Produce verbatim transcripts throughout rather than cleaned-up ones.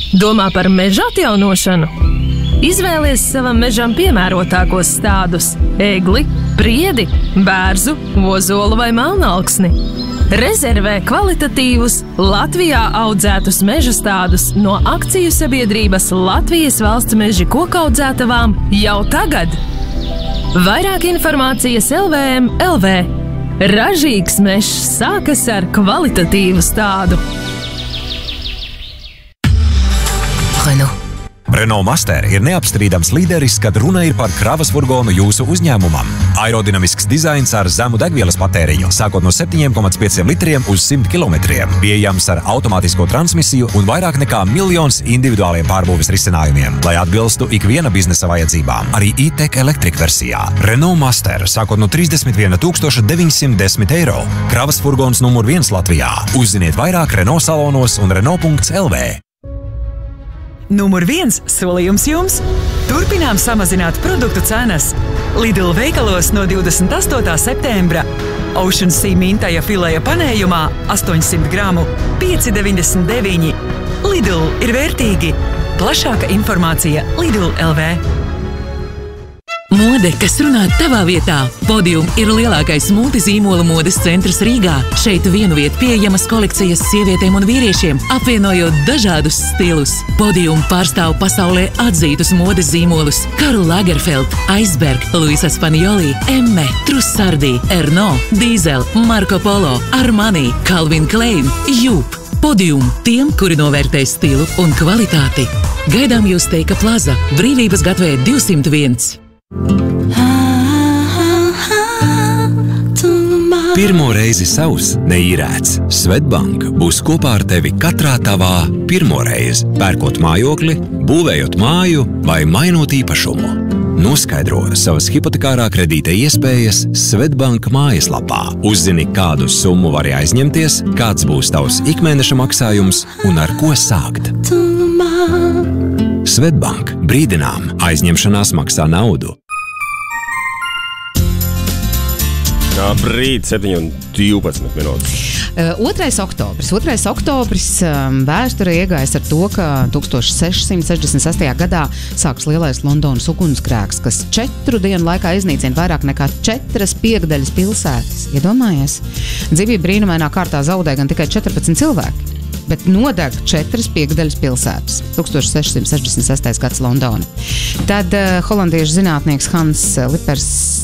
Domā par meža atjaunošanu? Izvēlies savam mežam piemērotākos stādus – egli, priedi, bērzu, ozolu vai melnauksni. Rezervē kvalitatīvus, Latvijā audzētus meža stādus no akciju sabiedrības Latvijas valsts meži kokaudzētavām jau tagad. Vairāk informācijas L V M L V. Ražīgs mežs sākas ar kvalitatīvu stādu. Renault. Renault Master ir neapstrīdams līderis, kad runa ir par kravas furgonu jūsu uzņēmumam. Aerodinamisks dizains ar zemu degvielas patēriņu, sākot no septiņiem komats pieciem litriem uz simt kilometriem, pieejams ar automātisko transmisiju un vairāk nekā miljons individuāliem pārbūves risinājumiem, lai atbilstu ikviena biznesa vajadzībām, arī e-tech Electric versijā. Renault Master, sākot no trīsdesmit viena tūkstoša deviņsimt desmit eiro. Kravas furgons numur viens Latvijā. Uzziniet vairāk Renault salonos un Renault punkts L V. Numur viens solījums jums – turpinām samazināt produktu cenas. Lidl veikalos no divdesmit astotā septembra. Ocean Sea mintaja fileja panējumā astoņsimt gramu pieci deviņdesmit deviņi. Lidl ir vērtīgi. Plašāka informācija Lidl L V. Mode, kas runā tavā vietā. Podium ir lielākais multizīmola modes centrs Rīgā. Šeit vienu vietu pieejamas kolekcijas sievietēm un vīriešiem, apvienojot dažādus stilus. Podium pārstāv pasaulē atzītus modes zīmolus Karl Lagerfeld, Iceberg, Luisa Spanioli, Emme, Trussardi, Erno, Diesel, Marco Polo, Armani, Calvin Klein, Jup. Podium tiem, kuri novērtē stilu un kvalitāti. Gaidām jūs Teika Plaza, Brīvības gatavē divsimt viens. Pirmo reizi savs neīrēts. Svetbank būs kopā ar tevi katrā tavā pirmo reizi, pērkot mājokli, būvējot māju vai mainot īpašumu. Noskaidro savas hipotekārā kredīta iespējas Svetbank mājaslapā. Uzzini, kādu summu vari aizņemties, kāds būs tavs ikmēneša maksājums un ar ko sākt. Svetbank brīdinām, aizņemšanās maksā naudu. Brīd, septiņi un divpadsmit minūtes. Otrais oktobris. Otrais oktobris vēsturē iegājis ar to, ka tūkstoš seši sešdesmit sestajā gadā sāks lielais Londonas ugunsgrēks, kas četru dienu laikā iznīcina vairāk nekā četras piekdaļas pilsētas. Iedomājies? Dzīvību brīnumainā kārtā zaudē gan tikai četrpadsmit cilvēki, bet nodeg četras piekdaļas pilsētas. tūkstoš seši sešdesmit sestais gads Londona. Tad uh, holandiešu zinātnieks Hans Lippers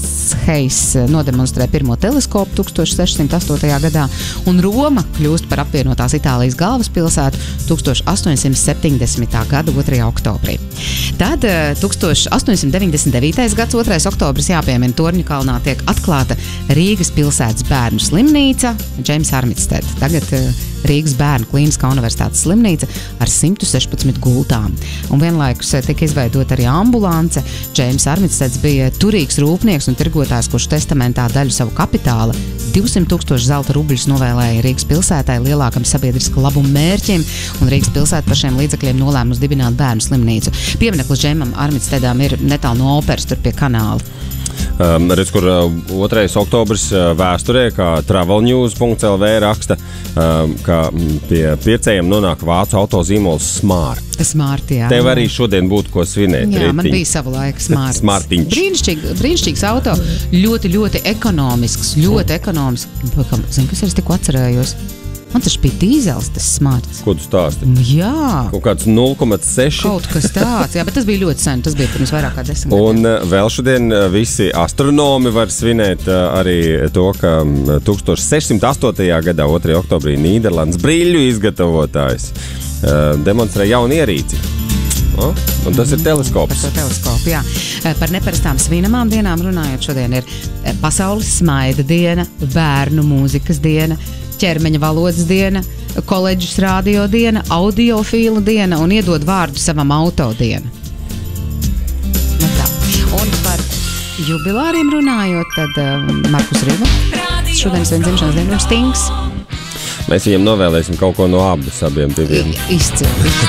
Heis nodemonstrē pirmo teleskopu tūkstoš seši astotajā gadā, un Roma kļūst par apvienotās Itālijas galvaspilsētu tūkstoš astoņsimt septiņdesmitā gada otrajā oktobrī. Tad tūkstoš astoņsimt deviņdesmit devītais gads otrais oktobris jāpiemina Torņu kalnā tiek atklāta Rīgas pilsētas bērnu slimnīca James Armitstead. Tagad Rīgas bērnu klīniskā universitātes slimnīca ar simt sešpadsmit gultām. Un vienlaikus tika izveidota arī ambulance. James Armitsteads bija turīgs rūpnieks un tirgotājs, kurš testamentā daļu savu kapitāla divsimt tūkstoši zelta rubļus novēlēja Rīgas pilsētai lielākam sabiedriska labuma mērķim, un Rīgas pilsēta par šiem līdzekļiem nolēmusi dibināt bērnu slimnīcu. Piemineklis Jamesam Armitsteadam ir netālu no operas, tur pie kanāla. Um, redz, kur uh, otrais oktobris uh, vēsturē, kā travelnews punkts L V raksta, um, ka pie pircējiem nonāk vācu autozīmols Smart. Smart, jā. Tev arī šodien būtu ko svinēt. Jā, ritiņ. Man bija savu laiku Smart. Smartiņš. Brīnišķīg, brīnišķīgs auto, ļoti, ļoti ekonomisks, ļoti ekonomisks. Zini, kas es tikko atcerējos? Man taču bija dīzels, tas Smarts. Ko tu stāsti? Jā. Kaut kāds nulle komats seši. Kaut kas tāds, jā, bet tas bija ļoti sen, tas bija pirms vairāk kā desmit gadiem. Un uh, vēl šodien uh, visi astronomi var svinēt uh, arī to, ka um, tūkstoš sešsimt astotajā gadā otrajā oktobrī Nīderlandes brīļu izgatavotājs uh, demonstrē jaunu ierīci. Oh, un tas ir teleskops. Par to teleskopu, jā. Par neparastām svinamām dienām runājot, šodien ir Pasaules smaida diena, bērnu mūzikas diena, ķermeņa valodas diena, koledžas rādio diena, audiofīla diena un iedod vārdu savam auto diena. Nu tā. Un par jubilāriem runājot, tad uh, Markus Riva, šodien svin dzimšanas dienu, un Stings. Mēs viņam novēlēsim kaut ko no abas abiem diviem. Izcili.